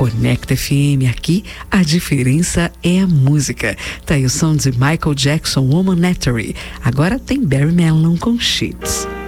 Conecta FM, aqui a diferença é a música. Tá aí o som de Michael Jackson, Womanatary. Agora tem Barry Manilow com Sheets.